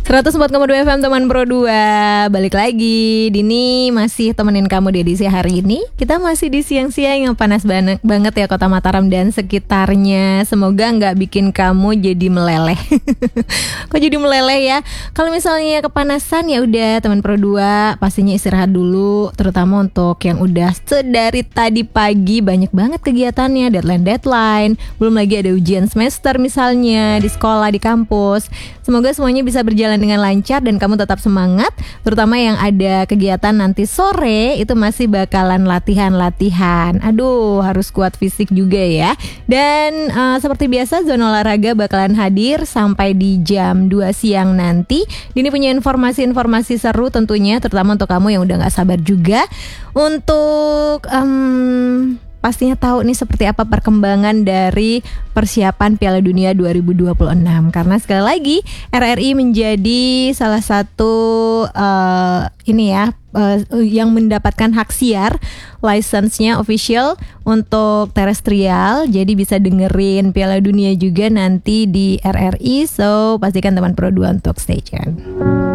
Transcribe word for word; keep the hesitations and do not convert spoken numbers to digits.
seratus empat koma dua F M teman Pro dua. Balik lagi, Dini masih temenin kamu di edisi hari ini. Kita masih di siang-siang yang panas banget, banget ya Kota Mataram dan sekitarnya. Semoga gak bikin kamu jadi meleleh. Kok jadi meleleh ya? Kalau misalnya kepanasan ya udah teman Pro dua pastinya istirahat dulu. Terutama untuk yang udah sedari tadi pagi banyak banget kegiatannya, deadline-deadline. Belum lagi ada ujian semester misalnya di sekolah, di kampus. Semoga semuanya bisa berjalan dengan lancar dan kamu tetap semangat. Terutama yang ada kegiatan nanti sore itu masih bakalan latihan-latihan. Aduh, harus kuat fisik juga ya. Dan uh, seperti biasa zona olahraga bakalan hadir sampai di jam dua siang nanti. Dini punya informasi-informasi seru tentunya, terutama untuk kamu yang udah gak sabar juga untuk um, pastinya tahu nih seperti apa perkembangan dari persiapan Piala Dunia dua ribu dua puluh enam. Karena sekali lagi R R I menjadi salah satu uh, ini ya uh, yang mendapatkan hak siar, license-nya official untuk terestrial. Jadi bisa dengerin Piala Dunia juga nanti di R R I. So pastikan teman Pro dua untuk stay tune.